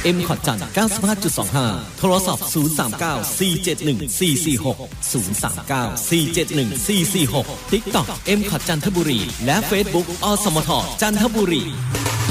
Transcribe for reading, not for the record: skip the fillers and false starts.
M ขอดจันทร์ 95.25 โทรศัพท์ 039 471 446 039 471 446 TikTok M ขอดจันทบุรีและ Facebook อสมทจันทบุรี